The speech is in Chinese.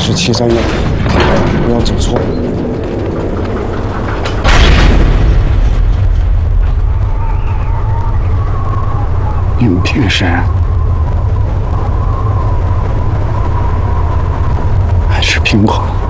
是731，不要走错。你们凭谁？还是凭我？